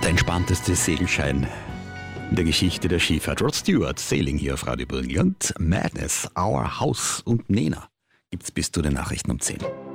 Der entspannteste Segelschein in der Geschichte der Skifahrt. Rod Stewart, Sailing hier auf Radio Burgenland. Madness, Our House und Nena gibt's bis zu den Nachrichten um 10.